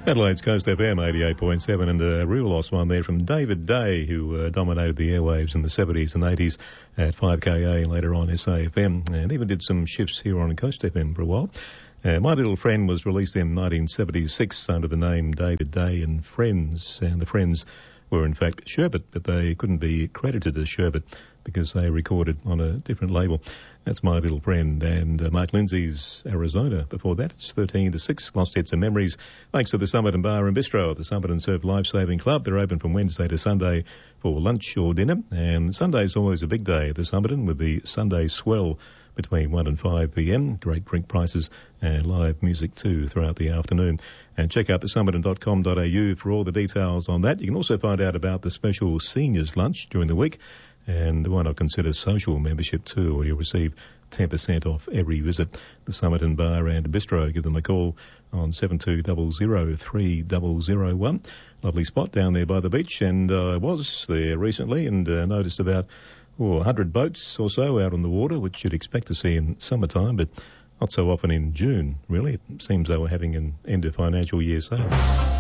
Adelaide's Coast FM 88.7, and a real lost one there from David Day, who dominated the airwaves in the 70s and 80s at 5KA and later on SAFM, and even did some shifts here on Coast FM for a while. My Little Friend was released in 1976 under the name David Day and Friends, and the Friends were in fact Sherbet, but they couldn't be credited as Sherbet because they recorded on a different label. That's My Little Friend. And Mark Lindsay's Arizona. Before that, it's 13-6, Lost Hits and Memories. Thanks to the Summit and Bar and Bistro at the Summit and Surf Lifesaving Club. They're open from Wednesday to Sunday for lunch or dinner. And Sunday's always a big day at the Summerton with the Sunday Swell between 1 and 5 p.m. Great drink prices and live music too throughout the afternoon. And check out thesummerton.com.au for all the details on that. You can also find out about the special seniors lunch during the week. And why not consider social membership too, or you'll receive 10% off every visit. The Summerton Bar and Bistro. Give them a call on 72003001. Lovely spot down there by the beach. And I was there recently and noticed about 100 boats or so out on the water, which you'd expect to see in summertime, but not so often in June, really. It seems they were having an end of financial year sale.